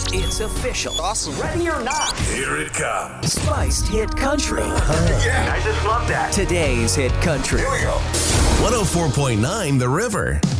It's official. Awesome. Ready or not, Here it comes. Spiced Hit Country. Yeah. I just love that. Today's Hit Country. Here we go. 104.9 The River.